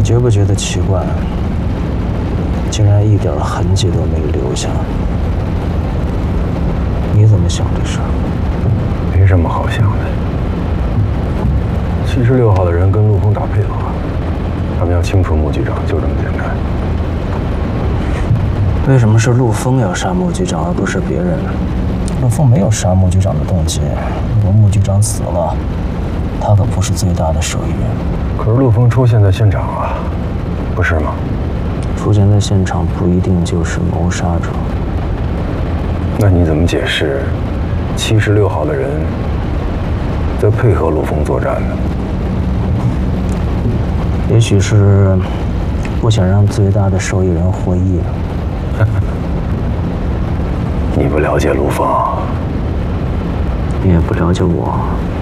觉不觉得奇怪？竟然一点痕迹都没留下。你怎么想这事？ 没什么好想的。76号的人跟陆丰打配合，他们要清除穆局长，就这么简单。 为什么是陆丰要杀穆局长，而不是别人？陆丰没有杀穆局长的动机。如果穆局长死了，他可不是最大的受益人。 可是陆丰出现在现场啊，不是吗？ 出现在现场不一定就是谋杀者。 那你怎么解释76号的人在配合陆丰作战呢？ 也许是不想让最大的受益人获益。 你不了解陆丰， 你也不了解我。